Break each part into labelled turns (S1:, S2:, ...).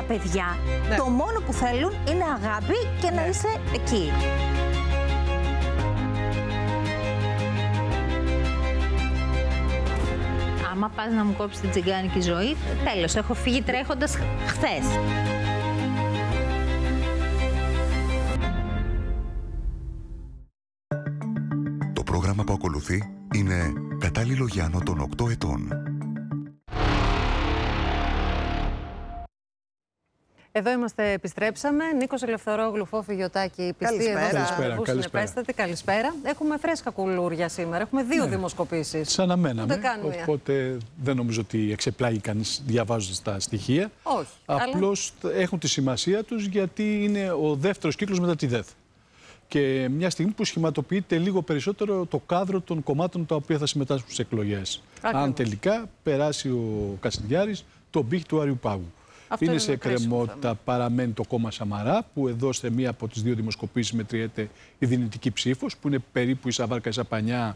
S1: τα παιδιά, το μόνο που θέλουν είναι αγάπη και να είσαι εκεί. Άμα πας να μου κόψεις την τσιγκάνικη ζωή, τέλος, έχω φύγει τρέχοντας χθες.
S2: Το πρόγραμμα που ακολουθεί είναι κατάλληλο για άνω των 8 ετών.
S3: Εδώ είμαστε, επιστρέψαμε. Νίκος Ελευθερόγλου, Φόφη Γιωτάκη, πιστή εδώ στα συνεπέστατη. Καλησπέρα. Έχουμε φρέσκα κουλούρια σήμερα. Έχουμε δύο δημοσκοπήσεις.
S4: Σαν να μέναμε. Οπότε δεν νομίζω ότι εξεπλάγει κανείς διαβάζοντας τα στοιχεία.
S3: Όχι.
S4: Απλώς έχουν τη σημασία τους γιατί είναι ο δεύτερος κύκλος μετά τη ΔΕΘ. Και μια στιγμή που σχηματοποιείται λίγο περισσότερο το κάδρο των κομμάτων τα οποία θα συμμετάσχουν στις εκλογές. Αν τελικά περάσει ο Κασιδιάρης τον πύχη του Άριου Πάγου. Είναι σε εκκρεμότητα, παραμένει το κόμμα Σαμαρά, που εδώ σε μία από τις δύο δημοσκοπήσεις μετριέται η δυνητική ψήφος, που είναι περίπου ίσα βάρκα ίσα πανιά,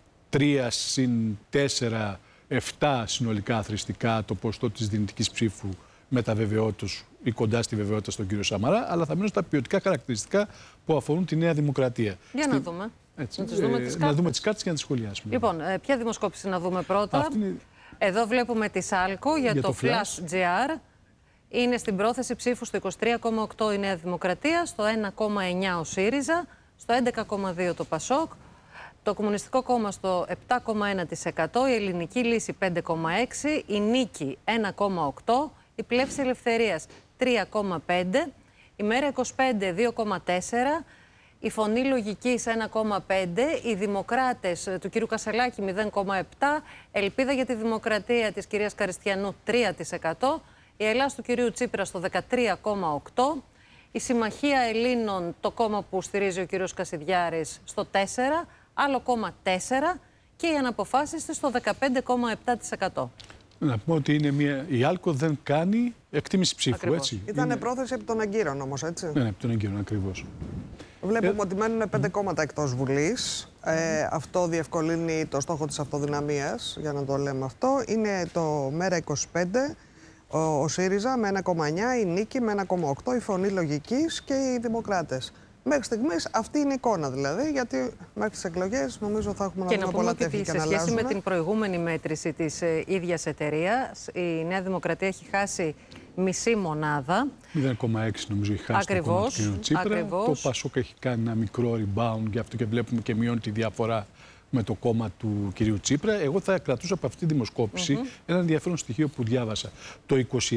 S4: 3 συν 4, 7 συνολικά αθροιστικά το ποσοστό της δυνητικής ψήφου με τα βεβαιότητας ή κοντά στη βεβαιότητα στον κύριο Σαμαρά, αλλά θα μείνω στα ποιοτικά χαρακτηριστικά που αφορούν τη Νέα Δημοκρατία.
S3: Για να δούμε.
S4: Έτσι, να δούμε τις κάρτες και να τις σχολιάσουμε.
S3: Λοιπόν, ποια δημοσκόπηση να δούμε πρώτα? Εδώ βλέπουμε τη Σάλκο για το Flash GR. Είναι στην πρόθεση ψήφου στο 23,8 η Νέα Δημοκρατία, στο 1,9 ο ΣΥΡΙΖΑ, στο 11,2 το ΠΑΣΟΚ, το Κομμουνιστικό Κόμμα στο 7,1%, η Ελληνική Λύση 5,6%, η Νίκη 1,8%, η Πλεύση Ελευθερίας 3,5%, η Μέρα 25 2,4%, η Φωνή Λογικής 1,5%, οι Δημοκράτες του κ. Κασελάκη 0,7%, Ελπίδα για τη Δημοκρατία της κυρίας Καριστιανού 3%, η Ελλάς του κυρίου Τσίπρα στο 13,8%, η Συμμαχία Ελλήνων, το κόμμα που στηρίζει ο κύριος Κασιδιάρης, στο 4%, άλλο κόμμα 4% και οι αναποφάσεις της στο 15,7%.
S4: Να πούμε ότι είναι η Άλκο δεν κάνει εκτίμηση ψήφου, έτσι.
S5: Ήταν πρόθεση επί των αγκύρων όμως, έτσι.
S4: Ναι, επί των αγκύρων, ακριβώς.
S5: Βλέπουμε ότι μένουν 5 κόμματα εκτός Βουλής. Αυτό διευκολύνει το στόχο της αυτοδυναμίας, για να το λέμε αυτό. Είναι το Μέρα 25, ο ΣΥΡΙΖΑ με 1,9, η Νίκη με 1,8, η Φωνή Λογικής και οι Δημοκράτες. Μέχρι στιγμής αυτή είναι η εικόνα δηλαδή, γιατί μέχρι τις εκλογές νομίζω θα έχουμε να δούμε πολλά τέφη και να αλλάζουμε. Σε σχέση με την προηγούμενη μέτρηση της ίδιας εταιρείας, η Νέα Δημοκρατία έχει χάσει μισή μονάδα.
S4: 0,6 νομίζω έχει χάσει το κόμμα του κ. Τσίπρα. Το ΠΑΣΟΚ έχει κάνει ένα μικρό rebound, γι' αυτό και βλέπουμε και μειώνει τη διαφορά με το κόμμα του κυρίου Τσίπρα. Εγώ θα κρατούσα από αυτή τη δημοσκόπηση ένα ενδιαφέρον στοιχείο που διάβασα. Το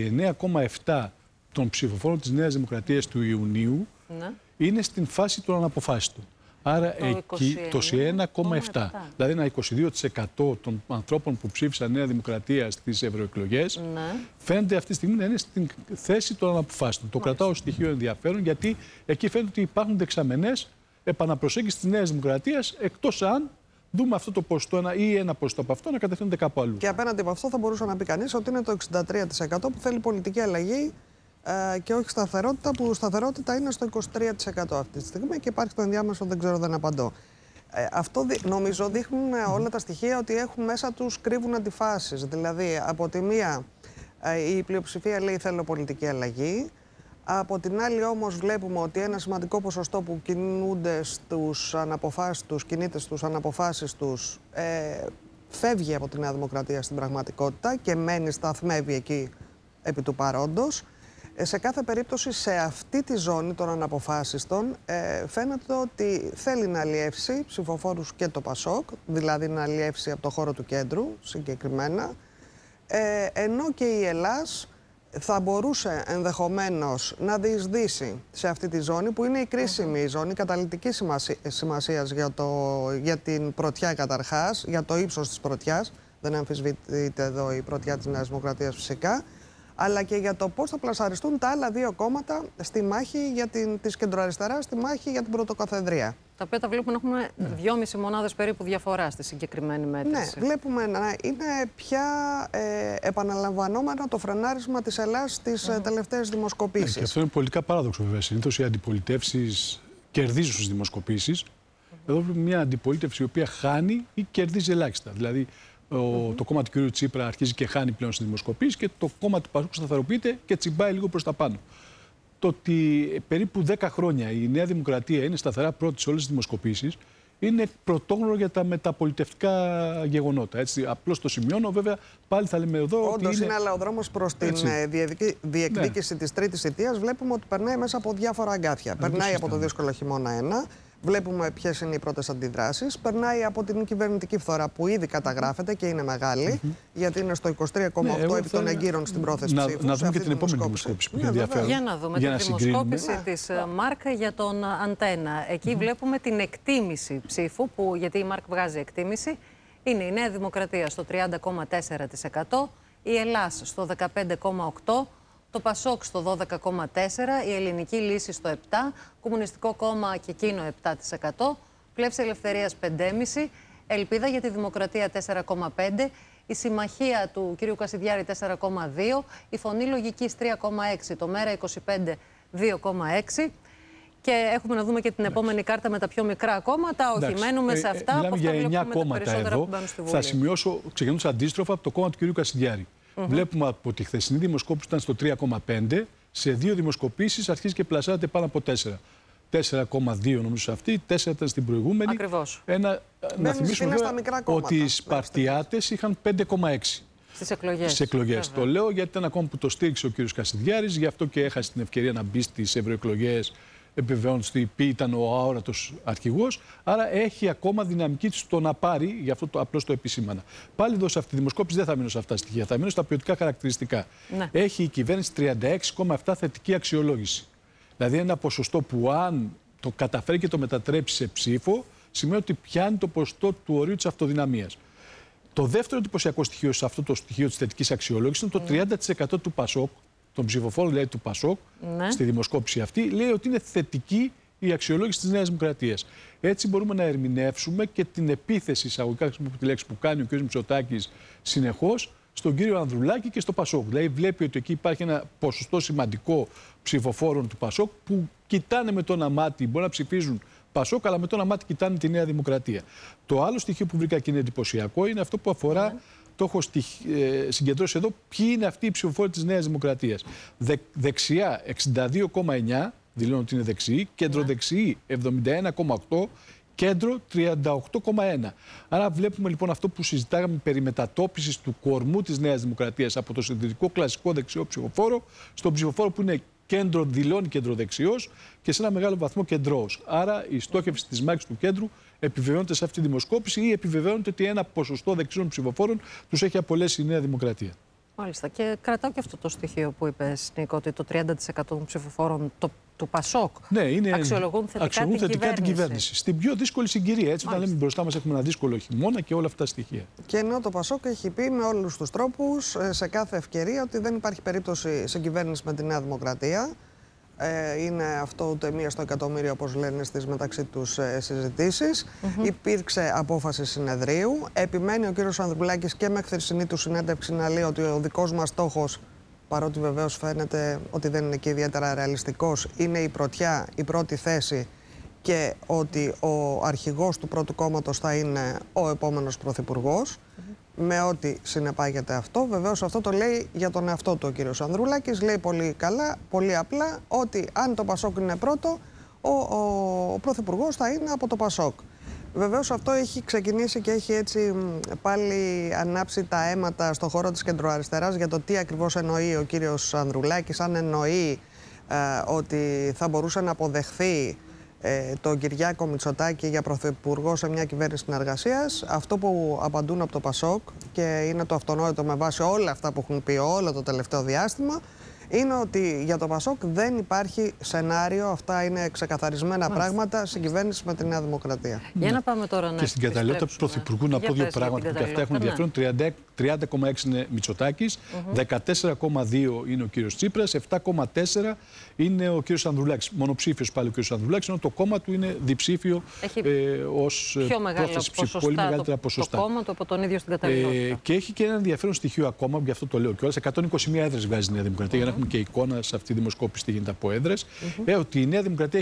S4: 29,7% των ψηφοφόρων της Νέας Δημοκρατίας του Ιουνίου είναι στην φάση των αναποφάσιστων. Άρα εκεί το 21,7%. Δηλαδή ένα 22% των ανθρώπων που ψήφισαν Νέα Δημοκρατία στις ευρωεκλογές φαίνεται αυτή τη στιγμή να είναι στην θέση των αναποφάσιστων. Το κρατάω ως στοιχείο ενδιαφέρον, γιατί εκεί φαίνεται ότι υπάρχουν δεξαμενές επαναπροσέγγισης της Νέας Δημοκρατίας, εκτός αν δούμε αυτό το ποσοστό ή ένα ποσοστό από αυτό να κατευθύνεται κάπου αλλού.
S5: Και απέναντι από αυτό θα μπορούσε να πει κανείς ότι είναι το 63% που θέλει πολιτική αλλαγή και όχι σταθερότητα, που σταθερότητα είναι στο 23% αυτή τη στιγμή και υπάρχει το ενδιάμεσο, δεν ξέρω, δεν απαντώ. Αυτό νομίζω δείχνουν όλα τα στοιχεία ότι έχουν μέσα τους, κρύβουν αντιφάσεις. Δηλαδή, από τη μία η πλειοψηφία λέει θέλω πολιτική αλλαγή. Από την άλλη όμως βλέπουμε ότι ένα σημαντικό ποσοστό που κινούνται στους αναποφάσεις τους, κινείται στους αναποφάσεις τους, φεύγει από τη Νέα Δημοκρατία στην πραγματικότητα και μένει, σταθμεύει εκεί επί του παρόντος. Σε κάθε περίπτωση, σε αυτή τη ζώνη των αναποφάσιστων φαίνεται ότι θέλει να αλλιεύσει ψηφοφόρους και το ΠΑΣΟΚ, δηλαδή να αλλιεύσει από το χώρο του κέντρου συγκεκριμένα, ενώ και η Ελλάς θα μπορούσε ενδεχομένως να διεισδύσει σε αυτή τη ζώνη που είναι η κρίσιμη ζώνη καταλυτικής σημασίας για την πρωτιά καταρχάς, για το ύψος της πρωτιάς, δεν αμφισβητείται εδώ η πρωτιά της Νέας Δημοκρατίας φυσικά, αλλά και για το πώς θα πλασαριστούν τα άλλα δύο κόμματα στη μάχη της κεντροαριστεράς, στη μάχη για την πρωτοκαθεδρία.
S3: Τα οποία τα βλέπουμε να έχουμε 2,5 μονάδες περίπου διαφορά στη συγκεκριμένη μέτρηση.
S5: Ναι, βλέπουμε να είναι πια επαναλαμβανόμενο το φρενάρισμα της Ελλάς στις τελευταίες δημοσκοπήσεις.
S4: Και αυτό είναι πολιτικά παράδοξο βέβαια. Συνήθως οι αντιπολιτεύσεις κερδίζουν στις δημοσκοπήσεις. Εδώ βλέπουμε μια αντιπολίτευση η οποία χάνει ή κερδίζει ελάχιστα. Δηλαδή, το κόμμα του κ. Τσίπρα αρχίζει και χάνει πλέον στις δημοσκοπήσεις και το κόμμα του Πασόκ σταθεροποιείται και τσιμπάει λίγο προς τα πάνω. Το ότι περίπου 10 χρόνια η Νέα Δημοκρατία είναι σταθερά πρώτη σε όλες τις δημοσκοπήσεις είναι πρωτόγνωρο για τα μεταπολιτευτικά γεγονότα. Έτσι. Απλώς το σημειώνω, βέβαια, πάλι θα λέμε εδώ.
S5: Όντως είναι, αλλά ο δρόμος προς την διεκδίκηση της τρίτης θητείας βλέπουμε ότι περνάει μέσα από διάφορα αγκάθια. Περνάει από το δύσκολο χειμώνα 1. Βλέπουμε ποιες είναι οι πρώτες αντιδράσεις. Περνάει από την κυβερνητική φθορά που ήδη καταγράφεται και είναι μεγάλη, γιατί είναι στο 23,8 επί των εγκύρων στην πρόθεση ψήφου.
S4: Να δούμε και την επόμενη δημοσκόπηση που είναι ενδιαφέρον.
S3: Για να δούμε τη δημοσκόπηση της ΜΑΡΚ για τον Αντένα. Εκεί βλέπουμε την εκτίμηση ψήφου, γιατί η ΜΑΡΚ βγάζει εκτίμηση. Είναι η Νέα Δημοκρατία στο 30,4%, η Ελλάς στο 15,8%. Το Πασόκ στο 12,4%, η Ελληνική Λύση στο 7%, Κομμουνιστικό Κόμμα και εκείνο 7%, Πλεύση Ελευθερίας 5,5%, Ελπίδα για τη Δημοκρατία 4,5%, η Συμμαχία του κ. Κασιδιάρη 4,2%, η Φωνή Λογικής 3,6%, το Μέρα 25 2,6%. Και έχουμε να δούμε και την επόμενη κάρτα με τα πιο μικρά κόμματα. Όχι, μένουμε σε αυτά.
S4: Μιλάμε για 9 κόμματα εδώ. Θα σημειώσω, ξεκινώντας αντίστροφα, από το κόμμα του κ. Κασιδιάρη. Βλέπουμε από τη χθεσινή δημοσκόπηση που ήταν στο 3,5, σε 2 δημοσκοπήσεις αρχίζει και πλασάρεται πάνω από 4. 4,2 νομίζω σε αυτή, 4 ήταν στην προηγούμενη.
S3: Ακριβώς.
S4: Να θυμίσουμε ότι οι Σπαρτιάτες είχαν 5,6.
S3: Στις εκλογές.
S4: Το λέω γιατί ήταν ακόμα που το στήριξε ο κ. Κασιδιάρης, γι' αυτό και έχασε την ευκαιρία να μπει στις ευρωεκλογές, επιβεβαιώνοντας ότι ήταν ο αόρατος αρχηγός. Άρα έχει ακόμα δυναμική στο να πάρει, γι' αυτό απλώς το επισήμανα. Πάλι εδώ σε αυτή τη δημοσκόπηση δεν θα μείνω σε αυτά τα στοιχεία, θα μείνω στα ποιοτικά χαρακτηριστικά. Ναι. Έχει η κυβέρνηση 36,7 θετική αξιολόγηση. Δηλαδή ένα ποσοστό που αν το καταφέρει και το μετατρέψει σε ψήφο, σημαίνει ότι πιάνει το ποσοστό του ορίου της αυτοδυναμίας. Το δεύτερο εντυπωσιακό στοιχείο σε αυτό το στοιχείο της θετικής αξιολόγησης είναι το 30% του Πασόκ, των ψηφοφόρων δηλαδή του Πασόκ, στη δημοσκόπηση αυτή, λέει ότι είναι θετική η αξιολόγηση της Νέας Δημοκρατίας. Έτσι μπορούμε να ερμηνεύσουμε και την επίθεση, εισαγωγικά χρησιμοποιώ τη λέξη που κάνει ο κ. Μητσοτάκης συνεχώς, στον κύριο Ανδρουλάκη και στο Πασόκ. Δηλαδή βλέπει ότι εκεί υπάρχει ένα ποσοστό σημαντικό ψηφοφόρων του Πασόκ που κοιτάνε με το ένα μάτι, μπορεί να ψηφίζουν Πασόκ, αλλά με το ένα μάτι κοιτάνε τη Νέα Δημοκρατία. Το άλλο στοιχείο που βρήκα και είναι εντυπωσιακό είναι αυτό που αφορά. Το έχω συγκεντρώσει εδώ. Ποιοι είναι αυτοί οι ψηφοφόροι της Νέας Δημοκρατίας. Δεξιά 62,9, δηλώνουν ότι είναι δεξιοί. Κεντροδεξιοί 71,8. Κέντρο 38,1. Άρα βλέπουμε λοιπόν αυτό που συζητάγαμε περί μετατόπισης του κορμού της Νέας Δημοκρατίας από το συντηρητικό κλασικό δεξιό ψηφοφόρο στον ψηφοφόρο που είναι κέντρο, δηλώνει κεντροδεξιός και σε ένα μεγάλο βαθμό κεντρώος. Άρα η στόχευση της μάχης του κέντρου επιβεβαιώνεται σε αυτή τη δημοσκόπηση ή επιβεβαιώνεται ότι ένα ποσοστό δεξιών ψηφοφόρων τους έχει απολέσει η Νέα Δημοκρατία. Μάλιστα.
S3: Και κρατάω και αυτό το στοιχείο που είπες, Νίκο, ότι το 30% των ψηφοφόρων του Πασόκ αξιολογούν θετικά την κυβέρνηση.
S4: Στην πιο δύσκολη συγκυρία. Έτσι, όταν λέμε μπροστά μας έχουμε ένα δύσκολο χειμώνα και όλα αυτά τα στοιχεία.
S5: Και ενώ το Πασόκ έχει πει με όλους τους τρόπους, σε κάθε ευκαιρία, ότι δεν υπάρχει περίπτωση σε κυβέρνηση με τη Νέα Δημοκρατία. Είναι αυτό ούτε μία στο εκατομμύριο, όπως λένε στις μεταξύ τους συζητήσεις. Υπήρξε απόφαση συνεδρίου. Επιμένει ο κύριος Ανδρουλάκης και με χθεσινή του συνέντευξη να λέει ότι ο δικός μας στόχος, παρότι βεβαίως φαίνεται ότι δεν είναι και ιδιαίτερα ρεαλιστικός, είναι η πρωτιά, η πρώτη θέση και ότι ο αρχηγός του πρώτου κόμματος θα είναι ο επόμενος πρωθυπουργός. Με ό,τι συνεπάγεται αυτό. Βεβαίως αυτό το λέει για τον εαυτό του ο κύριος Ανδρουλάκης. Λέει πολύ καλά, πολύ απλά, ότι αν το Πασόκ είναι πρώτο, ο πρωθυπουργός θα είναι από το Πασόκ. Βεβαίως αυτό έχει ξεκινήσει και έχει έτσι πάλι ανάψει τα αίματα στον χώρο της κεντροαριστεράς για το τι ακριβώς εννοεί ο κύριος Ανδρουλάκης. Αν εννοεί ότι θα μπορούσε να αποδεχθεί τον Κυριάκο Μητσοτάκη για πρωθυπουργό σε μια κυβέρνηση συνεργασίας. Αυτό που απαντούν από το Πασόκ, και είναι το αυτονόητο με βάση όλα αυτά που έχουν πει όλο το τελευταίο διάστημα, είναι ότι για το Πασόκ δεν υπάρχει σενάριο, αυτά είναι ξεκαθαρισμένα πράγματα, συγκυβέρνηση με τη Νέα Δημοκρατία.
S3: Για να πάμε τώρα να.
S4: Και στην καταλληλότητα του Πρωθυπουργού να πω δύο πράγματα που και αυτά έχουν ενδιαφέρον. 30,6 είναι Μητσοτάκης, 14,2 είναι ο κύριος Τσίπρας, 7,4 είναι ο κύριος Ανδρουλάκης. Μονοψήφιος πάλι ο κύριος Ανδρουλάκης, ενώ το κόμμα του είναι διψήφιο ως πρόθεση ψήφου. Πολύ μεγαλύτερα ποσοστά.
S3: Το κόμμα του από τον ίδιο στην καταλληλότητα.
S4: Και έχει και ένα ενδιαφέρον στοιχείο ακόμα, γι' αυτό το λέω κιόλας. 121 έδρες βγάζει η Νέα Δημοκρατία, για να έχουμε και εικόνα σε αυτή τη δημοσκόπηση τι γίνεται από έδρες. Ότι η Νέα Δημοκρατία έχει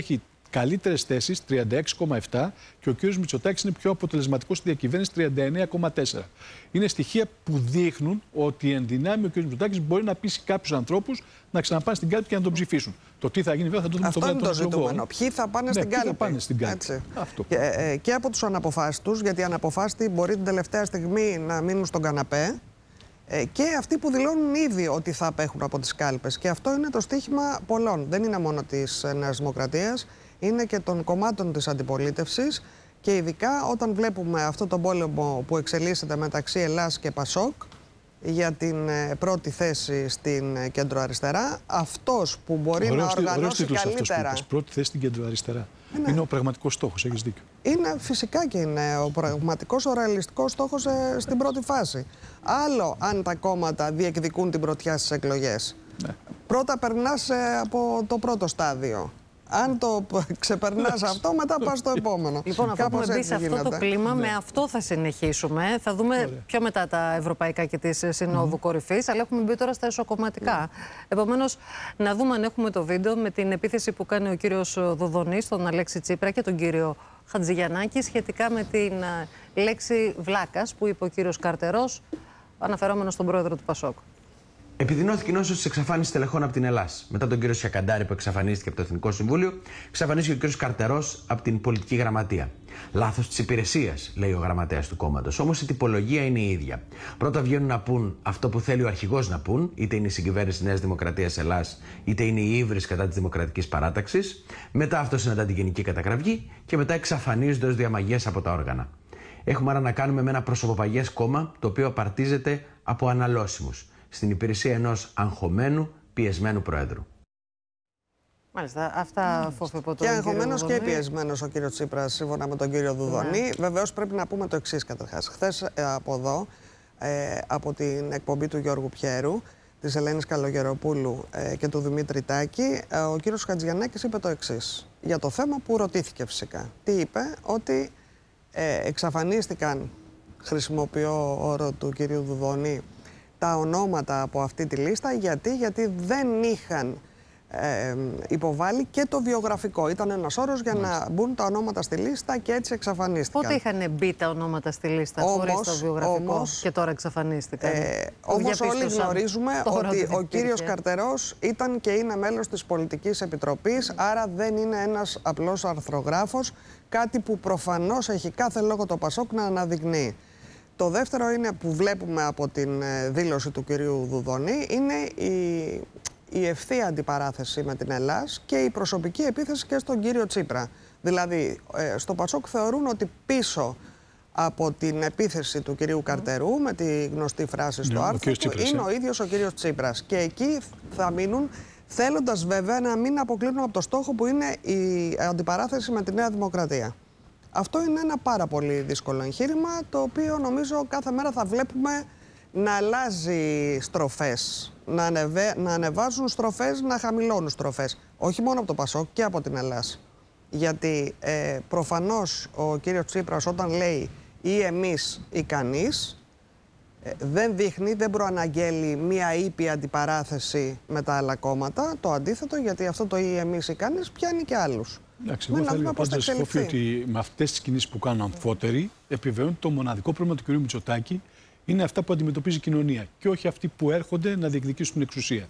S4: καλύτερες θέσεις, 36,7%, και ο κ. Μητσοτάκης είναι πιο αποτελεσματικός στη διακυβέρνηση, 39,4%. Είναι στοιχεία που δείχνουν ότι εν δυνάμει ο κ. Μητσοτάκης μπορεί να πείσει κάποιους ανθρώπους να ξαναπάνε στην κάλπη και να τον ψηφίσουν. Το τι θα γίνει, βέβαια, θα το δούμε το βράδυ των εκλογών.
S5: Ποιοι θα πάνε στην κάλπη.
S4: Θα πάνε στην κάλπη. Αυτό.
S5: Και από τους αναποφάσιστους, γιατί οι αναποφάσιστοι μπορεί την τελευταία στιγμή να μείνουν στον καναπέ. Και αυτοί που δηλώνουν ήδη ότι θα απέχουν από τις κάλπες. Και αυτό είναι το στοίχημα πολλών. Δεν είναι μόνο της Νέας Δημοκρατίας, είναι και των κομμάτων της αντιπολίτευσης. Και ειδικά όταν βλέπουμε αυτό τον πόλεμο που εξελίσσεται μεταξύ Ελλάς και Πασόκ για την πρώτη θέση στην κεντροαριστερά, αυτός που μπορεί να οργανώσει καλύτερα.
S4: Πρώτη θέση στην κεντροαριστερά. Είναι ο πραγματικός στόχος, έχεις δίκιο.
S5: Είναι φυσικά και είναι ο πραγματικός, ο ρεαλιστικός στόχος στην πρώτη φάση. Άλλο αν τα κόμματα διεκδικούν την πρωτιά στις εκλογές. Ναι. Πρώτα περνάς από το πρώτο στάδιο. Αν το ξεπερνάς αυτό, μετά πας στο επόμενο.
S3: Λοιπόν, αφού έχουμε μπει σε αυτό το κλίμα, με αυτό θα συνεχίσουμε. Θα δούμε πιο μετά τα ευρωπαϊκά και της Συνόδου Κορυφής, αλλά έχουμε μπει τώρα στα εσωκομματικά. Επομένως, να δούμε αν έχουμε το βίντεο με την επίθεση που κάνει ο κύριος Δουδονής στον Αλέξη Τσίπρα και τον κύριο Χατζηγιαννάκη σχετικά με την λέξη βλάκας που είπε ο κύριος Καρτερός, αναφερόμενος στον πρόεδρο του Πασόκ.
S6: Επιδεινώθηκε η νόσος της εξαφάνισης τελεχών από την Ελλάς. Μετά τον κύριο Σιακαντάρη που εξαφανίστηκε από το Εθνικό Συμβούλιο, εξαφανίστηκε ο κύριος Καρτερός από την πολιτική γραμματεία. Λάθος της υπηρεσίας, λέει ο γραμματέας του κόμματος. Όμως η τυπολογία είναι η ίδια. Πρώτα βγαίνουν να πούν αυτό που θέλει ο αρχηγός να πούν, είτε είναι η συγκυβέρνηση Νέας Δημοκρατίας Ελλάς, είτε είναι η ύβρις κατά της Δημοκρατικής Παράταξης. Μετά αυτό συναντά την Γενική Κατακραυγή και μετά εξαφανίζονται ως διαμαγείας από τα όργανα. Έχουμε άρα να κάνουμε με ένα προσωποπαγές κόμμα το οποίο απαρτίζεται από αναλώσιμους, στην υπηρεσία ενός αγχωμένου, πιεσμένου πρόεδρου.
S3: Μάλιστα, αυτά φόβο από τον
S5: και αγχωμένος και πιεσμένος ο κύριος Τσίπρας, σύμφωνα με τον κύριο Δουδονή. Βεβαίως πρέπει να πούμε το εξής καταρχάς. Χθες από εδώ, από την εκπομπή του Γιώργου Πιέρου, της Ελένης Καλογεροπούλου και του Δημήτρη Τάκη, ο κύριος Χατζηγιαννάκης είπε το εξής. Για το θέμα που ρωτήθηκε φυσικά. Τι είπε? Ότι εξαφανίστηκαν, χρησιμοποιώ όρο του κυρίου Δουδονή, τα ονόματα από αυτή τη λίστα. Γιατί δεν είχαν υποβάλει και το βιογραφικό. Ήταν ένας όρος για να μπουν τα ονόματα στη λίστα και έτσι εξαφανίστηκαν.
S3: Πότε είχαν μπει τα ονόματα στη λίστα χωρίς το βιογραφικό και τώρα εξαφανίστηκαν?
S5: Όμως όλοι γνωρίζουμε ότι ο κύριος Καρτερός ήταν και είναι μέλος της Πολιτικής Επιτροπής, άρα δεν είναι ένας απλός αρθρογράφος, κάτι που προφανώς έχει κάθε λόγο το Πασόκ να αναδεικνύει. Το δεύτερο είναι που βλέπουμε από την δήλωση του κυρίου Δουδονή είναι η ευθεία αντιπαράθεση με την Ελλάς και η προσωπική επίθεση και στον κύριο Τσίπρα. Δηλαδή, στο Πασόκ θεωρούν ότι πίσω από την επίθεση του κυρίου Καρτερού με τη γνωστή φράση στο άρθρο του είναι ο ίδιος ο κύριος Τσίπρας. Και εκεί θα μείνουν, θέλοντας βέβαια να μην αποκλίνουν από το στόχο που είναι η αντιπαράθεση με τη Νέα Δημοκρατία. Αυτό είναι ένα πάρα πολύ δύσκολο εγχείρημα, το οποίο νομίζω κάθε μέρα θα βλέπουμε να αλλάζει στροφές, να ανεβάζουν στροφές, να χαμηλώνουν στροφές. Όχι μόνο από το Πασόκ και από την Ελλάς. Γιατί προφανώς ο κύριος Τσίπρας όταν λέει ή εμείς ή κανείς, δεν δείχνει, δεν προαναγγέλει μία ήπια αντιπαράθεση με τα άλλα κόμματα. Το αντίθετο, γιατί αυτό το ή εμείς ή κανείς πιάνει και άλλους.
S4: Εντάξει, εγώ θα έλεγα πάντως ότι με αυτές τις κινήσεις που κάνουν αμφότεροι επιβεβαιώνει το μοναδικό πρόβλημα του κ. Μητσοτάκη είναι αυτά που αντιμετωπίζει η κοινωνία και όχι αυτοί που έρχονται να διεκδικήσουν την εξουσία.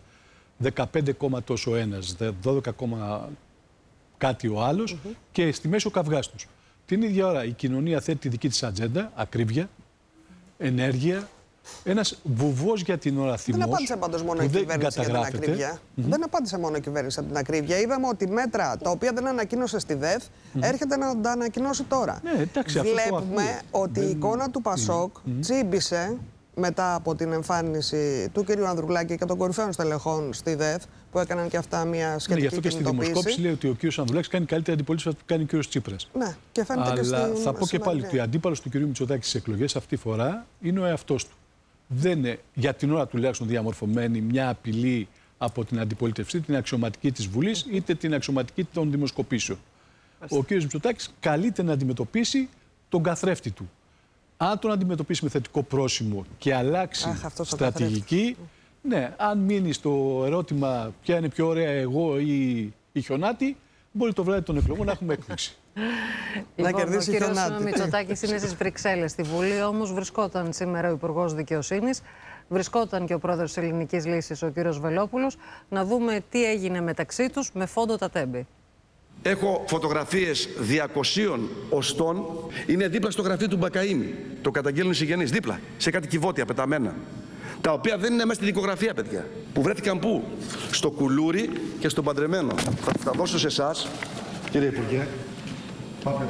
S4: 15 τόσο ο ένας, 12 κάτι ο άλλος και στη μέση ο καυγάς τους. Την ίδια ώρα η κοινωνία θέτει τη δική της ατζέντα, ακρίβεια, ενέργεια, ένας βουβός για την ώρα θυμός.
S5: Δεν απάντησε πάντως μόνο η κυβέρνηση για την ακρίβεια. Δεν απάντησε μόνο η κυβέρνηση για την ακρίβεια. Είδαμε ότι μέτρα τα οποία δεν ανακοίνωσε στη ΔΕΘ έρχεται να τα ανακοινώσει τώρα.
S4: Ναι, εντάξει,
S5: βλέπουμε ότι η εικόνα του Πασόκ τσίμπησε μετά από την εμφάνιση του κ. Ανδρουλάκη και των κορυφαίων στελεχών στη ΔΕΘ, που έκαναν και αυτά μια σχετική
S4: γι' αυτό και στη δημοσκόπηση λέει ότι ο κ. Ανδρουλάκης κάνει καλύτερη αντιπολίτευση από αυτό που κάνει ο κ. Τσίπρας.
S5: Ναι, και φαίνεται. Αλλά
S4: και θα πω και πάλι ότι ο αντίπαλος του κ. Μητσοτάκη στις εκλογές αυτή τη φορά είναι ο εαυτός του. Δεν είναι για την ώρα τουλάχιστον διαμορφωμένη μια απειλή από την αντιπολίτευση, την αξιωματική της Βουλής, είτε την αξιωματική των δημοσκοπήσεων. Ο κ. Μητσοτάκης καλείται να αντιμετωπίσει τον καθρέφτη του. Αν τον αντιμετωπίσει με θετικό πρόσημο και αλλάξει στρατηγική, ναι, αν μείνει στο ερώτημα ποια είναι πιο ωραία εγώ ή η Χιονάτη, μπορεί το βράδυ των εκλογών να έχουμε έκπληξη.
S3: Λοιπόν, ο κύριος Μητσοτάκης είναι στις Βρυξέλλες. Στη Βουλή όμως βρισκόταν σήμερα ο Υπουργός Δικαιοσύνης, βρισκόταν και ο πρόεδρος της Ελληνικής Λύσης, ο κύριος Βελόπουλος. Να δούμε τι έγινε μεταξύ τους με φόντο τα τέμπη.
S7: Έχω φωτογραφίες 200 οστών. Είναι δίπλα στο γραφείο του Μπακαΐμη. Το καταγγέλνουν οι συγγενείς. Δίπλα, σε κάτι κυβότια πεταμένα. Τα οποία δεν είναι μέσα στη δικογραφία, παιδιά. Που βρέθηκαν πού? Στο Κουλούρι και στον Παντρεμένο. Θα τα δώσω σε εσάς, κύριε Υπουργέ. Πάτε.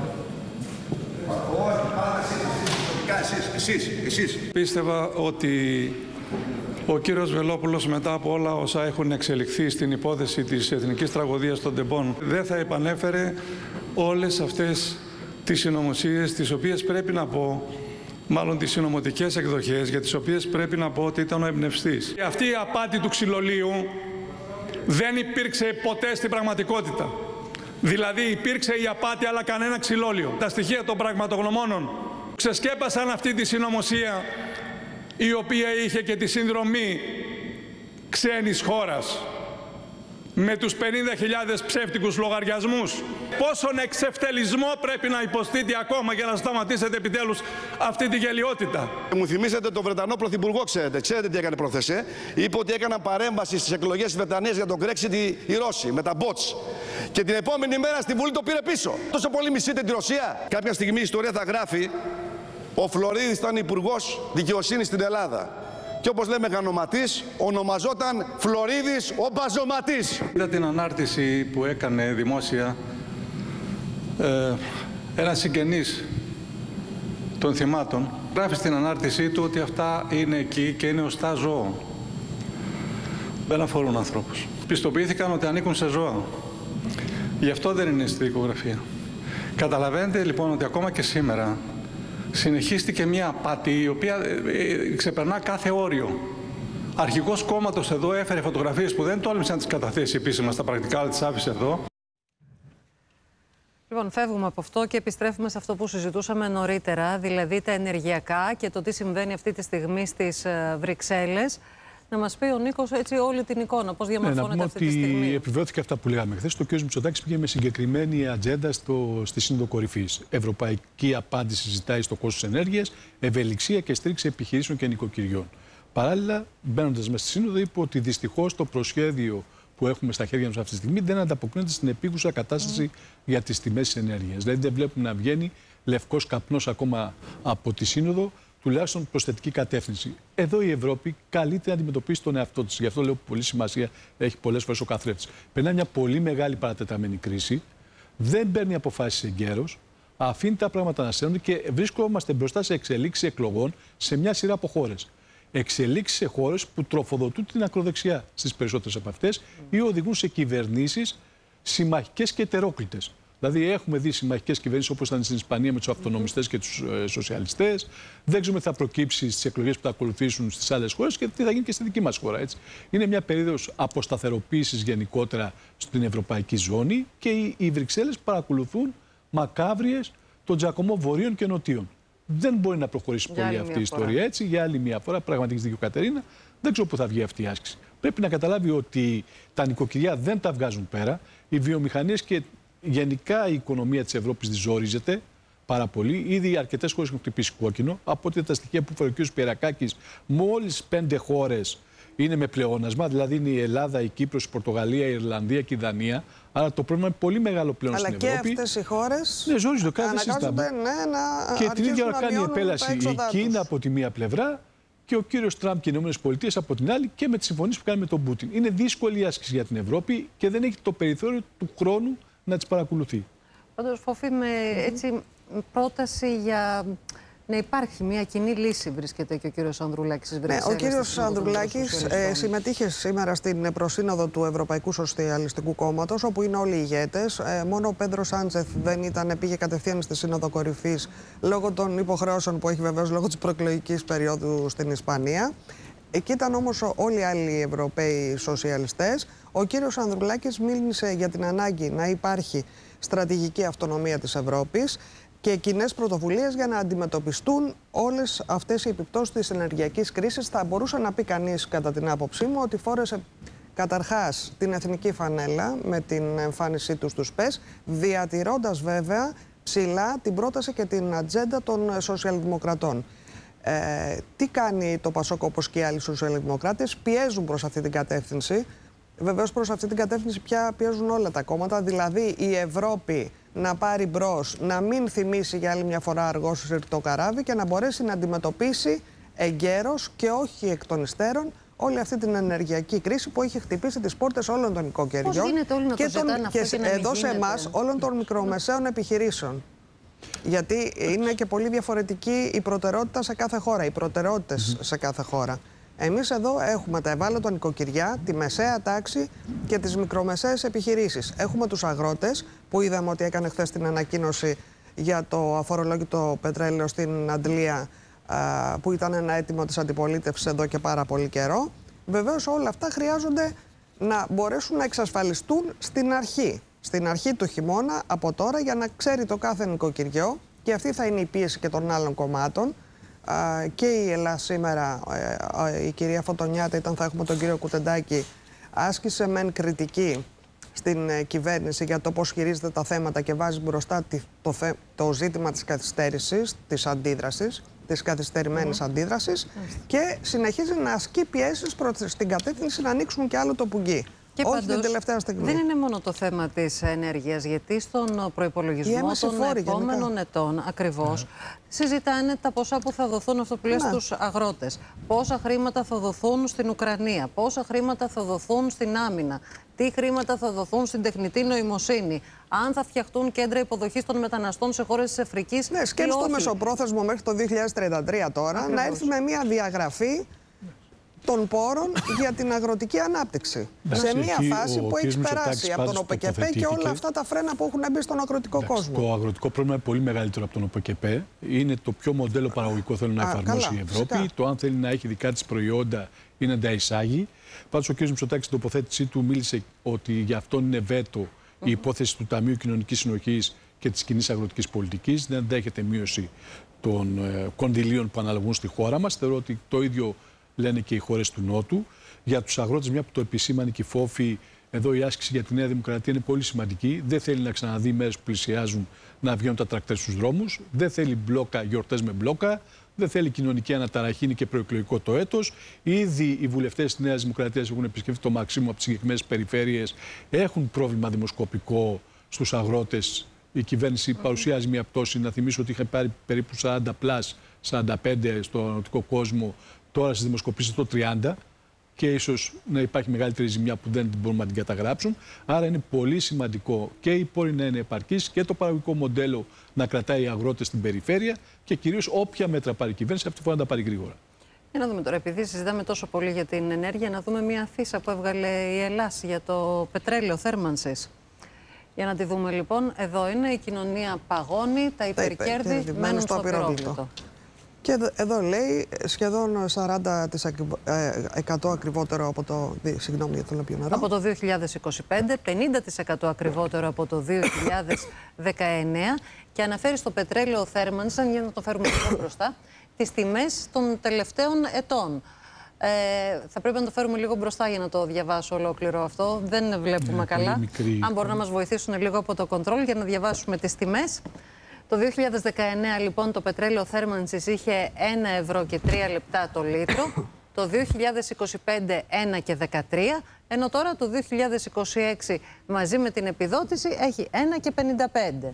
S7: Εσείς.
S8: Πίστευα ότι ο κύριος Βελόπουλος, μετά από όλα όσα έχουν εξελιχθεί στην υπόθεση της εθνικής τραγωδίας των τεμπών, δεν θα επανέφερε όλες αυτές τις συνωμοσίες, τις οποίες πρέπει να πω, μάλλον τις συνωμοτικές εκδοχές, για τις οποίες πρέπει να πω ότι ήταν ο εμπνευστής. Αυτή η απάτη του ξυλολίου δεν υπήρξε ποτέ στην πραγματικότητα. Δηλαδή υπήρξε η απάτη, αλλά κανένα ξυλόλιο. Τα στοιχεία των πραγματογνωμόνων ξεσκέπασαν αυτή τη συνωμοσία, η οποία είχε και τη συνδρομή ξένης χώρας, με τους 50.000 ψεύτικους λογαριασμούς. Πόσον εξευτελισμό πρέπει να υποστείτε ακόμα για να σταματήσετε επιτέλους αυτή τη γελιότητα.
S7: Μου θυμίσατε τον Βρετανό Πρωθυπουργό, ξέρετε τι έκανε προχθές. Είπε ότι έκαναν παρέμβαση στις εκλογές της Βρετανίας για τον Brexit οι Ρώσοι με τα bots. Και την επόμενη μέρα στη Βουλή το πήρε πίσω. Τόσο πολύ μισείτε τη Ρωσία. Κάποια στιγμή η ιστορία θα γράφει: ο Φλωρίδης ήταν υπουργός δικαιοσύνης στην Ελλάδα. Και όπως λέμε γανοματής, ονομαζόταν Φλωρίδης ο Μπαζοματής.
S8: Είδα την ανάρτηση που έκανε δημόσια ένας συγγενής των θυμάτων. Γράφει στην ανάρτησή του ότι αυτά είναι εκεί και είναι οστά ζώο. Δεν αφορούν ανθρώπους. Πιστοποιήθηκαν ότι ανήκουν σε ζώα. Γι' αυτό δεν είναι στη δικογραφία. Καταλαβαίνετε λοιπόν ότι ακόμα και σήμερα συνεχίστηκε μια απάτη η οποία ξεπερνά κάθε όριο. Αρχηγός κόμματος εδώ έφερε φωτογραφίες που δεν τόλμησε να τις καταθέσει επίσημα στα πρακτικά, αλλά τις άφησε εδώ.
S3: Λοιπόν, φεύγουμε από αυτό και επιστρέφουμε σε αυτό που συζητούσαμε νωρίτερα, δηλαδή τα ενεργειακά και το τι συμβαίνει αυτή τη στιγμή στις Βρυξέλλες. Να μας πει ο Νίκος έτσι όλη την εικόνα, πώς διαμορφώνεται αυτή τη στιγμή.
S4: Ότι επιβεβαιώθηκε αυτά που λέγαμε χθες. Το κ. Μητσοτάκης πήγε με συγκεκριμένη ατζέντα στη Σύνοδο Κορυφής. Ευρωπαϊκή απάντηση ζητάει στο κόστος ενέργειας, ευελιξία και στήριξη επιχειρήσεων και νοικοκυριών. Παράλληλα, μπαίνοντας μέσα στη Σύνοδο, είπε ότι δυστυχώς το προσχέδιο που έχουμε στα χέρια μας αυτή τη στιγμή δεν ανταποκρίνεται στην επίγουσα κατάσταση για τις τιμές της ενέργειας. Δηλαδή, δεν βλέπουμε να βγαίνει λευκός καπνός ακόμα από τη Σύνοδο, τουλάχιστον προς θετική κατεύθυνση. Εδώ η Ευρώπη καλείται να αντιμετωπίσει τον εαυτό της. Γι' αυτό λέω πολύ σημασία έχει πολλές φορές ο καθρέφτης. Περνάει μια πολύ μεγάλη παρατεταμένη κρίση, δεν παίρνει αποφάσεις εγκαίρως, αφήνει τα πράγματα να σέρνονται και βρίσκομαστε μπροστά σε εξελίξεις εκλογών σε μια σειρά από χώρες. Εξελίξεις σε χώρες που τροφοδοτούν την ακροδεξιά στις περισσότερες από αυτές ή οδηγούν σε κυβερνήσεις συμμαχικές και ετερόκλητες. Δηλαδή, έχουμε δει συμμαχικές κυβερνήσεις όπως ήταν στην Ισπανία με τους αυτονομιστές και τους σοσιαλιστές. Δεν ξέρουμε τι θα προκύψει στις εκλογές που θα ακολουθήσουν στις άλλες χώρες και τι θα γίνει και στη δική μας χώρα. Έτσι. Είναι μια περίοδος αποσταθεροποίησης γενικότερα στην ευρωπαϊκή ζώνη και οι Βρυξέλλες παρακολουθούν μακάβριες των τζακωμό βορείων και νοτίων. Δεν μπορεί να προχωρήσει πολύ αυτή η ιστορία έτσι. Για άλλη μια φορά, πραγματικά δίκιο Κατερίνα, δεν ξέρω πού θα βγει αυτή η άσκηση. Πρέπει να καταλάβει ότι τα νοικοκυριά δεν τα βγάζουν πέρα. Οι βιομηχανίες και γενικά η οικονομία της Ευρώπης διζόριζεται πάρα πολύ. Ήδη αρκετές χώρες έχουν χτυπήσει κόκκινο. Από ό,τι τα στοιχεία που φέρει ο κ. Πιερακάκης, μόλις 5 χώρες είναι με πλεόνασμα. Δηλαδή είναι η Ελλάδα, η Κύπρος, η Πορτογαλία, η Ιρλανδία και η Δανία. Άρα το πρόβλημα είναι πολύ μεγάλο πλέον στην Ευρώπη.
S5: Αλλά και αυτές οι χώρες
S4: αναγκάζονται
S5: και
S4: την ίδια ώρα κάνει επέλαση η Κίνα από τη μία πλευρά και ο κύριος Τραμπ και οι ΗΠΑ από την άλλη και με τις συμφωνίες που κάνει με τον Πούτιν. Είναι δύσκολη η άσκηση για την Ευρώπη και δεν έχει το περιθώριο του χρόνου να τις παρακολουθεί.
S3: Πάντως, Φόφη, με έτσι πρόταση για να υπάρχει μια κοινή λύση βρίσκεται και ο κύριος Ανδρουλάκης στις Βρυξέλλες.
S5: Ο κύριος Ανδρουλάκης συμμετείχε σήμερα στην προσύνοδο του Ευρωπαϊκού Σοσιαλιστικού Κόμματος, όπου είναι όλοι οι ηγέτες. Μόνο ο Πέντρο Σάντσεθ δεν ήταν, πήγε κατευθείαν στη Σύνοδο Κορυφής λόγω των υποχρεώσεων που έχει βεβαίως λόγω της προεκλογικής περίοδου στην Ισπανία. Εκεί ήταν όμως όλοι οι άλλοι Ευρωπαίοι σοσιαλιστές. Ο κύριος Ανδρουλάκης μίλησε για την ανάγκη να υπάρχει στρατηγική αυτονομία της Ευρώπης και κοινές πρωτοβουλίες για να αντιμετωπιστούν όλες αυτές οι επιπτώσεις της ενεργειακής κρίσης. Θα μπορούσε να πει κανείς, κατά την άποψή μου, ότι φόρεσε καταρχάς την εθνική φανέλα με την εμφάνισή τους στους ΠΕΣ, διατηρώντας βέβαια ψηλά την πρόταση και την ατζέντα των σοσιαλδημοκρατών. Τι κάνει το ΠΑΣΟΚ όπως και οι άλλοι σοσιαλδημοκράτες? Πιέζουν προς αυτή την κατεύθυνση. Βεβαίως προς αυτή την κατεύθυνση πια πιέζουν όλα τα κόμματα, δηλαδή η Ευρώπη να πάρει μπρος, να μην θυμίσει για άλλη μια φορά αργό το καράβι και να μπορέσει να αντιμετωπίσει εγκαίρως και όχι εκ των υστέρων όλη αυτή την ενεργειακή κρίση που έχει χτυπήσει τις πόρτες όλων των οικοκαιριών και εδώ σε εμάς όλων των μικρομεσαίων επιχειρήσεων. Γιατί είναι και πολύ διαφορετική η προτεραιότητα σε κάθε χώρα, οι προτεραιότητες σε κάθε χώρα. Εμείς εδώ έχουμε τα ευάλωτα νοικοκυριά, τη μεσαία τάξη και τις μικρομεσαίες επιχειρήσεις. Έχουμε τους αγρότες που είδαμε ότι έκανε χθες την ανακοίνωση για το αφορολόγητο πετρέλαιο στην Αντλία, που ήταν ένα αίτημα της αντιπολίτευσης εδώ και πάρα πολύ καιρό. Βεβαίως όλα αυτά χρειάζονται να μπορέσουν να εξασφαλιστούν στην αρχή του χειμώνα, από τώρα, για να ξέρει το κάθε νοικοκυριό, και αυτή θα είναι η πίεση και των άλλων κομμάτων. Και η Ελλάδα σήμερα, η κυρία Φωτονιάτα, θα έχουμε τον κύριο Κουτεντάκη, άσκησε μεν κριτική στην κυβέρνηση για το πώς χειρίζεται τα θέματα και βάζει μπροστά το ζήτημα της καθυστέρησης, της αντίδρασης, της καθυστερημένης αντίδρασης, και συνεχίζει να ασκεί πιέσεις προς την κατεύθυνση να ανοίξουν και άλλο το πουγγί.
S3: Και
S5: όχι την τελευταία στιγμή.
S3: Δεν είναι μόνο το θέμα της ενέργειας, γιατί στον προϋπολογισμό των επόμενων ετών ακριβώς συζητάνε τα ποσά που θα δοθούν, αυτό που λες, στους αγρότες. Πόσα χρήματα θα δοθούν στην Ουκρανία, πόσα χρήματα θα δοθούν στην άμυνα, τι χρήματα θα δοθούν στην τεχνητή νοημοσύνη, αν θα φτιαχτούν κέντρα υποδοχής των μεταναστών σε χώρες της Αφρικής.
S5: Ναι, σκέψτε το μεσοπρόθεσμο μέχρι το 2033 τώρα, ακριβώς, να έρθει με μια διαγραφή των πόρων για την αγροτική ανάπτυξη. Σε μια φάση που έχει περάσει από τον ΟΠΚΠ και όλα αυτά τα φρένα που έχουν μπει στον αγροτικό κόσμο.
S4: Το αγροτικό πρόβλημα είναι πολύ μεγαλύτερο από τον ΟΠΚΠ. Είναι το ποιο μοντέλο παραγωγικό θέλει να εφαρμόσει η Ευρώπη. Φυσικά. Το αν θέλει να έχει δικά της προϊόντα ή να τα εισάγει. Πάντως ο κ. Μητσοτάκης στην τοποθέτησή του μίλησε ότι για αυτόν είναι βέτο η υπόθεση του Ταμείου Κοινωνικής Συνοχής και της κοινής αγροτικής πολιτικής. Δεν δέχεται μείωση των κονδυλίων που αναλογούν στη χώρα μας. Θεωρώ ότι το ίδιο λένε και οι χώρες του Νότου. Για τους αγρότες, μια που το επισήμανε και η Φόφη, εδώ η άσκηση για τη Νέα Δημοκρατία είναι πολύ σημαντική. Δεν θέλει να ξαναδεί μέρες που πλησιάζουν να βγαίνουν τα τρακτέρ στους δρόμους. Δεν θέλει μπλόκα, γιορτές με μπλόκα. Δεν θέλει κοινωνική αναταραχή, είναι και προεκλογικό το έτος. Ήδη οι βουλευτές της Νέας Δημοκρατίας έχουν επισκεφτεί το Μαξίμου από τις συγκεκριμένες περιφέρειες. Έχουν πρόβλημα δημοσκοπικό στους αγρότες. Η κυβέρνηση παρουσιάζει μια πτώση. Να θυμίσω ότι είχε πάρει περίπου 40+, 45 στον αγροτικό κόσμο. Τώρα στις δημοσκοπήσεις το 30 και ίσως να υπάρχει μεγαλύτερη ζημιά που δεν μπορούμε να την καταγράψουν. Άρα είναι πολύ σημαντικό και οι πόροι να είναι επαρκείς και το παραγωγικό μοντέλο να κρατάει οι αγρότες στην περιφέρεια και κυρίως όποια μέτρα πάρει η κυβέρνηση, αυτή τη φορά να τα πάρει γρήγορα.
S3: Για να δούμε τώρα, επειδή συζητάμε τόσο πολύ για την ενέργεια, να δούμε μια αφίσα που έβγαλε η Ελλάδα για το πετρέλαιο θέρμανσης. Για να τη δούμε λοιπόν, εδώ είναι, η κοινωνία παγώνει, τα υπερκέρδη μένουν στο απειρόβλητο.
S5: Και εδώ λέει σχεδόν 40% ακριβότερο από το. Συγγνώμη για το λεπτό νερό.
S3: Από το 2025, 50% ακριβότερο από το 2019, και αναφέρει στο πετρέλαιο θέρμανση, για να το φέρουμε λίγο μπροστά, τις τιμές των τελευταίων ετών. Θα πρέπει να το φέρουμε λίγο μπροστά για να το διαβάσω ολόκληρο αυτό. Δεν βλέπουμε καλά. Αν μπορούν να μας βοηθήσουν λίγο από το κοντρόλ για να διαβάσουμε τις τιμές. Το 2019 λοιπόν το πετρέλαιο θέρμανσης είχε 1 ευρώ και 3 λεπτά το λίτρο, το 2025 1 και 13, ενώ τώρα το 2026 μαζί με την επιδότηση έχει 1 και 55.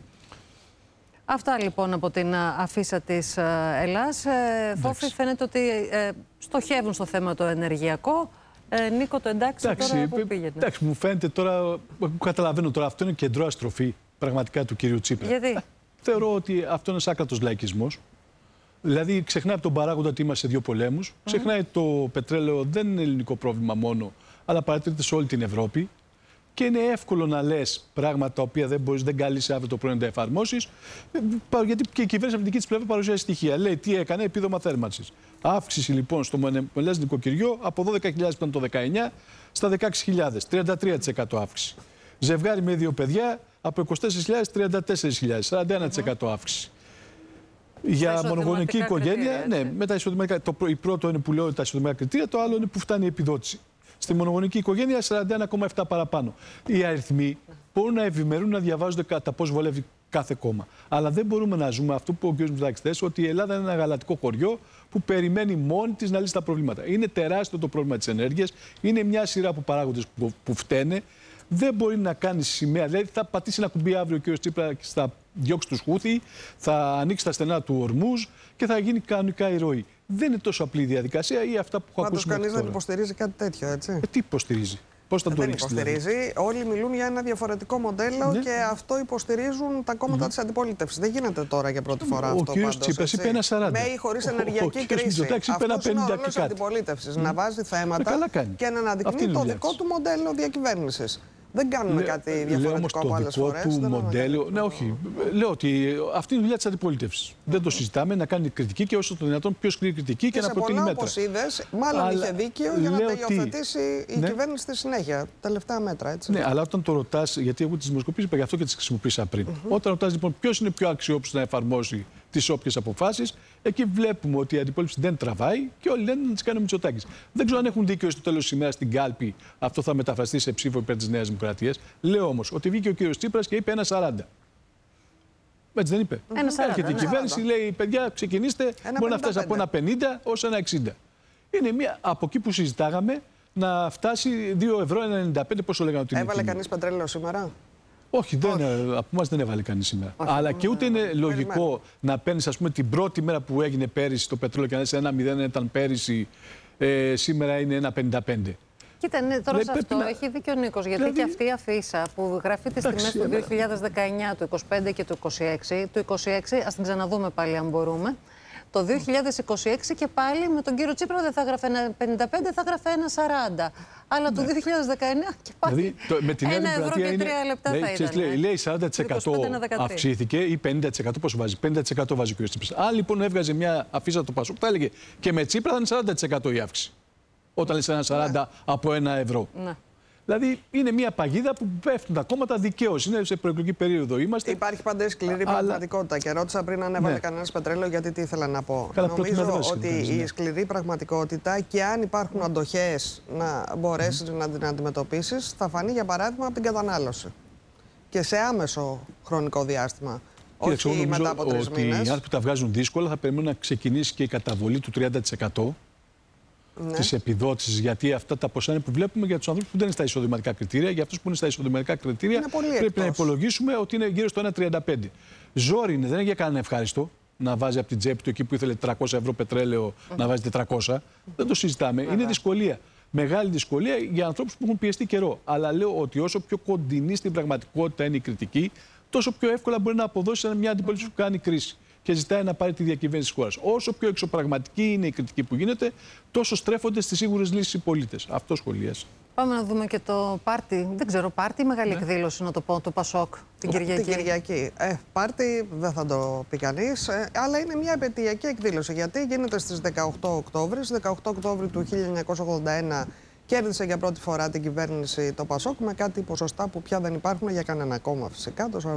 S3: Αυτά λοιπόν από την αφίσα της Ελλάς. Φόφη, φαίνεται ότι στοχεύουν στο θέμα το ενεργειακό. Νίκο, το εντάξει τώρα που πήγαινε.
S4: Εντάξει, μου φαίνεται τώρα, καταλαβαίνω τώρα, αυτό είναι κεντρό αστροφή πραγματικά του κυρίου Τσίπρα.
S3: Γιατί?
S4: Θεωρώ ότι αυτό είναι άκρατος λαϊκισμός. Δηλαδή, ξεχνάει από τον παράγοντα ότι είμαστε σε δύο πολέμους. Ξεχνάει το πετρέλαιο δεν είναι ελληνικό πρόβλημα μόνο, αλλά παρατηρείται σε όλη την Ευρώπη. Και είναι εύκολο να λες πράγματα τα οποία δεν καλείσαι αύριο το πρωί να τα εφαρμόσεις. Γιατί και η κυβέρνηση από την δική της πλευρά παρουσιάζει στοιχεία. Λέει τι έκανε, επίδομα θέρμανσης. Αύξηση λοιπόν στο μελές νοικοκυριό από 12.000 που ήταν το 19 στα 16.000. 33% αύξηση. Ζευγάρι με 2 παιδιά από 24.000 34.000. 41% αύξηση. Για μονογονική οικογένεια, ναι, με τα εισοδηματικά. Η πρώτο είναι που λέω τα εισοδηματικά κριτήρια, το άλλο είναι που φτάνει η επιδότηση. Στη μονογονική οικογένεια 41,7 παραπάνω. Οι αριθμοί μπορούν να ευημερούν να διαβάζονται κατά πώς βολεύει κάθε κόμμα. Αλλά δεν μπορούμε να ζούμε αυτό που ο κ. Μητσοτάκης θες, ότι η Ελλάδα είναι ένα γαλατικό χωριό που περιμένει μόνη της να λύσει τα προβλήματα. Είναι τεράστιο το πρόβλημα της ενέργειας, είναι μια σειρά από παράγοντες που φταίνε. Δεν μπορεί να κάνει σημαία. Δηλαδή, θα πατήσει ένα κουμπί αύριο ο κ. Τσίπρα και θα διώξει τους Χούθη, θα ανοίξει τα στενά του Ορμούζ και θα γίνει κανονικά η ροή. Δεν είναι τόσο απλή η διαδικασία ή αυτά που έχω ακούσει.
S5: Πάντως κανείς δεν υποστηρίζει κάτι τέτοιο, έτσι.
S4: Τι υποστηρίζει. Πώς θα το ρίξει,
S5: υποστηρίζει. Δηλαδή? Όλοι μιλούν για ένα διαφορετικό μοντέλο και αυτό υποστηρίζουν τα κόμματα της αντιπολίτευσης. Δεν γίνεται τώρα για πρώτη φορά αυτό.
S4: Ο κ. Τσίπρας είπε ένα 40.
S5: Με ή χωρίς ενεργειακή κρίση. Αυτός είναι ο ρόλος της αντιπολίτευσης. Να βάζει θέματα και να αναδεικνύει το δικό του μοντέλο διακυβέρνησης. Δεν κάνουμε κάτι διαφορετικό από άλλες φορές.
S4: Το δικό του μοντέλο. Ναι, όχι. Λέω ότι αυτή είναι η δουλειά της αντιπολίτευσης. Δεν το συζητάμε, να κάνει κριτική και όσο το δυνατόν πιο σκληρή κριτική και να προτείνει μέτρα.
S5: Όπως είδες, μάλλον είχε δίκιο για να τα υιοθετήσει η κυβέρνηση στη συνέχεια. Τελευταία μέτρα, έτσι.
S4: Ναι, αλλά όταν το ρωτάς, γιατί εγώ τις δημοσκοπήσεις είπα γι' αυτό και τις χρησιμοποίησα πριν. Όταν ρωτάς λοιπόν ποιος είναι πιο αξιόπιστος να εφαρμόσει τις όποιες αποφάσεις, εκεί βλέπουμε ότι η αντιπολίτευση δεν τραβάει και όλοι λένε να τις κάνει ο Μητσοτάκης. Δεν ξέρω αν έχουν δίκιο στο τέλος της ημέρας στην κάλπη αυτό θα μεταφραστεί σε ψήφο υπέρ της Νέας Δημοκρατίας. Λέω όμως ότι βγήκε ο κύριος Τσίπρας και είπε 1,40. Έτσι δεν είπε. Έρχεται η κυβέρνηση, λέει: παιδιά, ξεκινήστε. Μπορεί να φτάσει από 1,50 ως 1,60. Είναι μία από εκεί που συζητάγαμε να φτάσει 2,95 ευρώ, πόσο λέγανε ότι είναι.
S5: Έβαλε κανείς πετρέλαιο σήμερα?
S4: Όχι, από εμάς δεν έβαλε κανείς σήμερα. Αλλά και ούτε είναι λογικό να παίρνεις, ας πούμε, την πρώτη μέρα που έγινε πέρυσι το πετρέλαιο και να λες 1,0 ήταν πέρυσι, σήμερα είναι 1,55.
S3: Κοίτα, ναι, τώρα σε αυτό έχει δίκιο ο Νίκος, γιατί και αυτή η αφίσα που γράφει τις τιμές του 2019, του 25 και του 26, του 26, ας την ξαναδούμε πάλι αν μπορούμε. Το 2026 και πάλι με τον κύριο Τσίπρα δεν θα έγραφε 1,55, θα έγραφε 1,40. Αλλά το 2019 και πάλι
S4: δηλαδή, με την
S3: 1 ευρώ και 3 λεπτά θα ήταν.
S4: Λέει 40% αυξήθηκε ή 50%, πώς βάζει. 50% βάζει ο κύριος Τσίπρας. Αν λοιπόν έβγαζε μια αφίσα το Πασόκ, θα έλεγε και με Τσίπρα θα είναι 40% η αύξηση. Όταν λες 1,40 από 1 ευρώ.
S3: Ναι.
S4: Δηλαδή είναι μια παγίδα που πέφτουν τα κόμματα δικαίως. Είναι σε προεκλογική περίοδο είμαστε.
S5: Υπάρχει πάντα σκληρή πραγματικότητα. Και ρώτησα πριν αν έβαλε κανένας πετρέλαιο, γιατί τι ήθελα να πω. Νομίζω ότι η σκληρή πραγματικότητα και αν υπάρχουν αντοχές να μπορέσεις να την αντιμετωπίσεις, θα φανεί για παράδειγμα από την κατανάλωση. Και σε άμεσο χρονικό διάστημα. Όχι μετά από 3 μήνες.
S4: Ότι οι άνθρωποι που τα βγάζουν δύσκολα θα περιμένουν να ξεκινήσει και η καταβολή του 30%. Ναι. Τις επιδότησεις, γιατί αυτά τα ποσά είναι που βλέπουμε για τους ανθρώπους που δεν είναι στα εισοδηματικά κριτήρια. Για αυτούς που είναι στα εισοδηματικά κριτήρια, πρέπει να υπολογίσουμε ότι είναι γύρω στο 1,35. Ζόρι είναι, δεν είναι για κανένα ευχάριστο να βάζει από την τσέπη του εκεί που ήθελε 300 ευρώ πετρέλαιο να βάζει 400. Δεν το συζητάμε. Είναι δυσκολία. Μεγάλη δυσκολία για ανθρώπους που έχουν πιεστεί καιρό. Αλλά λέω ότι όσο πιο κοντινή στην πραγματικότητα είναι η κριτική, τόσο πιο εύκολα μπορεί να αποδώσει μια αντιπολίτευση που κάνει κρίση και ζητάει να πάρει τη διακυβέρνηση της χώρας. Όσο πιο εξωπραγματική είναι η κριτική που γίνεται, τόσο στρέφονται στις σίγουρες λύσεις οι πολίτες. Αυτό σχολίασε.
S3: Πάμε να δούμε και το πάρτι. Δεν ξέρω, πάρτι ή μεγάλη εκδήλωση να το πω, του Πασόκ την Κυριακή.
S5: Την Κυριακή. Πάρτι δεν θα το πει κανείς, αλλά είναι μια επαιτειακή εκδήλωση. Γιατί γίνεται στις 18 Οκτώβρη. Στις 18 Οκτώβρη του 1981 κέρδισε για πρώτη φορά την κυβέρνηση το Πασόκ με κάτι ποσοστά που πια δεν υπάρχουν για κανένα κόμμα φυσικά, το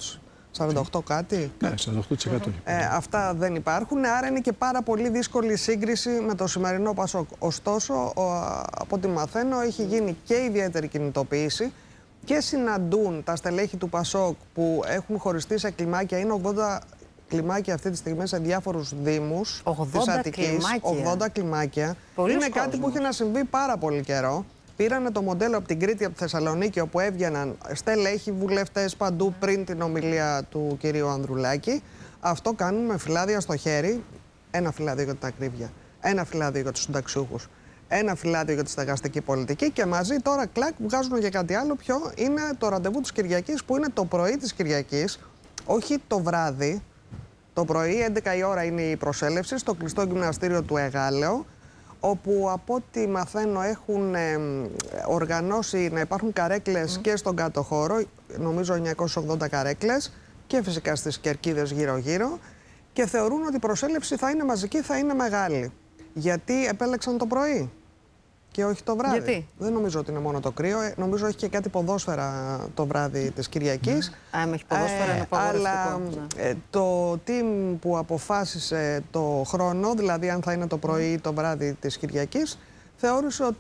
S5: 48 κάτι.
S4: Ναι, 48%.
S5: Αυτά δεν υπάρχουν, άρα είναι και πάρα πολύ δύσκολη σύγκριση με το σημερινό Πασόκ. Ωστόσο, από ό,τι μαθαίνω, έχει γίνει και ιδιαίτερη κινητοποίηση και συναντούν τα στελέχη του Πασόκ που έχουν χωριστεί σε κλιμάκια. Είναι 80 κλιμάκια αυτή τη στιγμή σε διάφορους δήμους της Αττικής. 80 κλιμάκια. Είναι κάτι που έχει να συμβεί πάρα πολύ καιρό. Πήρανε το μοντέλο από την Κρήτη, από τη Θεσσαλονίκη, όπου έβγαιναν στελέχοι, βουλευτές παντού πριν την ομιλία του κυρίου Ανδρουλάκη. Αυτό κάνουν με φυλάδια στο χέρι. Ένα φυλάδιο για την ακρίβεια, ένα φυλάδιο για τους συνταξιούχους, ένα φυλάδιο για τη στεγαστική πολιτική και μαζί τώρα κλακ βγάζουν για κάτι άλλο. Ποιο είναι το ραντεβού της Κυριακής, που είναι το πρωί της Κυριακής, όχι το βράδυ. Το πρωί, 11 η ώρα είναι η προσέλευση στο κλειστό γυμναστήριο του Εγάλεο, όπου από ό,τι μαθαίνω έχουν οργανώσει να υπάρχουν καρέκλες και στον κάτω χώρο, νομίζω 980 καρέκλες, και φυσικά στις κερκίδες γύρω-γύρω, και θεωρούν ότι η προσέλευση θα είναι μαζική, θα είναι μεγάλη. Γιατί επέλεξαν το πρωί και όχι το βράδυ.
S3: Γιατί?
S5: Δεν νομίζω ότι είναι μόνο το κρύο, νομίζω έχει και κάτι ποδόσφαιρα το βράδυ της Κυριακής.
S3: Έχει ποδόσφαιρα, είναι
S5: αλλά το team που αποφάσισε το χρόνο, δηλαδή αν θα είναι το πρωί ή το βράδυ της Κυριακής, θεώρησε ότι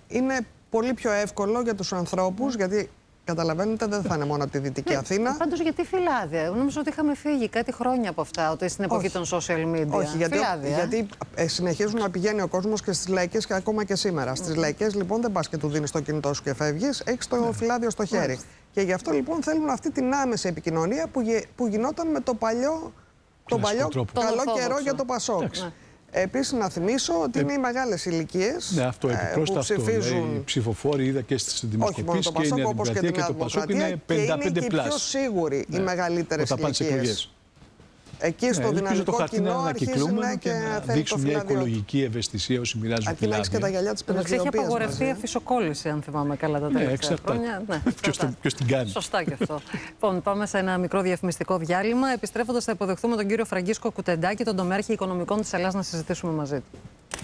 S5: είναι πολύ πιο εύκολο για τους ανθρώπους, γιατί καταλαβαίνετε δεν θα είναι μόνο από τη Δυτική Αθήνα.
S3: Πάντως γιατί φυλάδια? Εγώ νομίζω ότι είχαμε φύγει κάτι χρόνια από αυτά, ότι στην εποχή των social media.
S5: Όχι, γιατί συνεχίζουν να πηγαίνει ο κόσμος και στις λαϊκές και ακόμα και σήμερα. Στις λαϊκές λοιπόν δεν πας και του δίνεις το κινητό σου και φεύγεις, έχεις το φυλάδιο στο χέρι. Και γι' αυτό λοιπόν θέλουν αυτή την άμεση επικοινωνία που γινόταν με τον παλιό καλό καιρό για το Πασόκ. Επίσης, να θυμίσω ότι είναι οι μεγάλες ηλικίες.
S4: Ναι, αυτό επιπρόσθετα αυτό. Οι ψηφοφόροι είδα και στις δημοσκοπήσεις και η Νέα Δημοκρατία και το Πασόκ είναι 55+.
S5: Είναι και οι πιο σίγουροι οι μεγαλύτερες ηλικίες. Εκεί στο δυναμικό κοινό αρχίζει
S4: να δείξουν μια οικολογική ευαισθησία όσοι μοιράζουν φυλάδια.
S5: Αρκεί να έχεις και τα γυαλιά της πρεσβειοποίησης.
S3: Έχει απαγορευτεί η αφισοκόλληση, αν θυμάμαι καλά, τα τελευταία χρόνια.
S4: Ποιος την κάνει.
S3: Σωστά και αυτό. Λοιπόν, πάμε σε ένα μικρό διαφημιστικό διάλειμμα. Επιστρέφοντας, θα υποδεχθούμε τον κύριο Φραγκίσκο Κουτεντάκη, τον τομέαρχη οικονομικών της Ελλάδας, να συζητήσουμε μαζί του.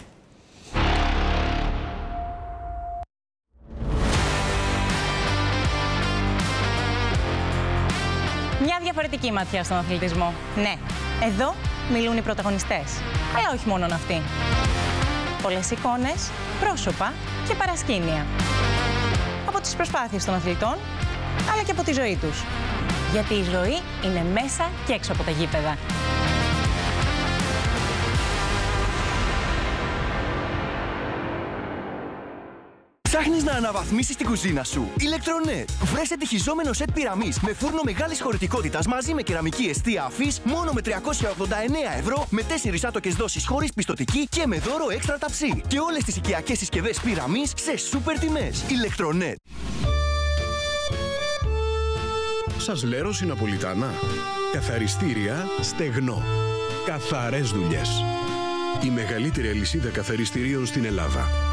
S9: Μια διαφορετική ματιά στον αθλητισμό. Ναι, εδώ μιλούν οι πρωταγωνιστές. Αλλά όχι μόνον αυτοί. Πολλές εικόνες, πρόσωπα και παρασκήνια. Από τις προσπάθειες των αθλητών, αλλά και από τη ζωή τους. Γιατί η ζωή είναι μέσα και έξω από τα γήπεδα.
S10: Ψάχνεις να αναβαθμίσεις την κουζίνα σου? Electronet. Βρες ετυχιζόμενο σετ πυραμής με φούρνο μεγάλης χωρητικότητας μαζί με κεραμική εστία αφής μόνο με 389 ευρώ, με 4 άτοκες δόσεις χωρίς πιστωτική και με δώρο έξτρα ταψί. Και όλες τις οικιακές συσκευές πυραμής σε σούπερ τιμές. Electronet.
S11: Σας λέρωση Ναπολιτάνα. Καθαριστήρια στεγνό. Καθαρές δουλειές. Η μεγαλύτερη αλυσίδα καθαριστηρίων στην Ελλάδα.